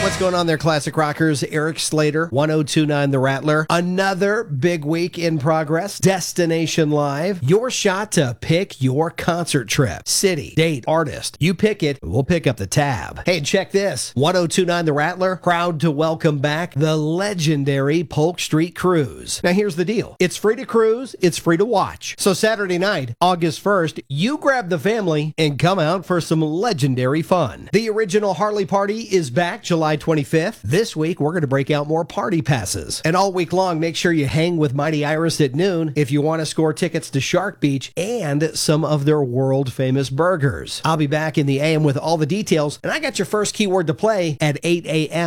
What's going on there, classic rockers? Eric Slater, 1029 The Rattler. Another big week in progress. Destination Live. Your shot to pick your concert trip. City, date, artist. You pick it, we'll pick up the tab. Hey, check this. 1029 The Rattler, proud to welcome back the legendary Polk Street Cruise. Now, here's the deal. It's free to cruise, it's free to watch. So Saturday night, August 1st, you grab the family and come out for some legendary fun. The original Harley Party is back July 25th. This week, we're going to break out more party passes. And all week long, make sure you hang with Mighty Iris at noon if you want to score tickets to Shark Beach and some of their world-famous burgers. I'll be back in the AM with all the details, and I got your first keyword to play at 8 a.m.